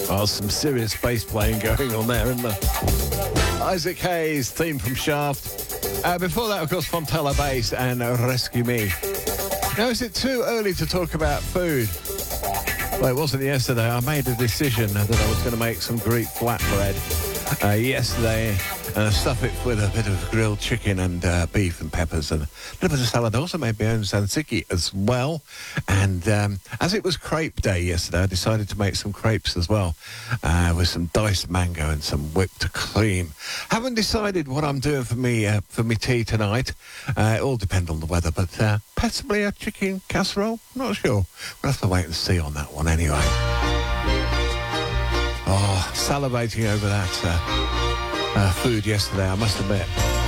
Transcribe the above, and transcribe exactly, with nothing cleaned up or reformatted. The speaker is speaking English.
Oh, some serious bass playing going on there, isn't there? Isaac Hayes, theme from Shaft. Uh, before that, of course, Fontella Bass and Rescue Me. Now, is it too early to talk about food? Well, it wasn't yesterday. I made a decision that I was going to make some Greek flatbread uh, yesterday and stuff it with a bit of grilled chicken and uh, beef and peppers and a little bit of salad. I also made my own tzatziki as well. And um, as it was crepe day yesterday, I decided to make some crepes as well uh, with some diced mango and some whipped cream. Haven't decided what I'm doing for me uh, for me tea tonight. Uh, it all depends on the weather, but uh, possibly a chicken casserole. Not sure. We'll have to wait and see on that one anyway. Oh, salivating over that uh, uh, food yesterday, I must admit.